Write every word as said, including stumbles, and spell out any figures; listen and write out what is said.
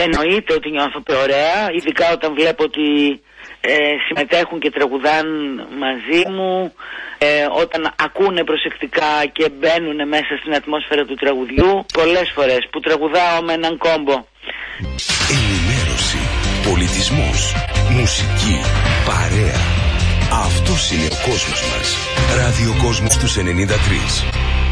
Εννοείται ότι νιώθω ωραία, ειδικά όταν βλέπω ότι ε, συμμετέχουν και τραγουδάν μαζί μου, ε, όταν ακούνε προσεκτικά και μπαίνουν μέσα στην ατμόσφαιρα του τραγουδιού. Πολλές φορές που τραγουδάω με έναν κόμπο. Ενημέρωση, πολιτισμός, μουσική, παρέα. Αυτός είναι ο κόσμος μας. Ραδιοκόσμος στους ενενήντα τρία.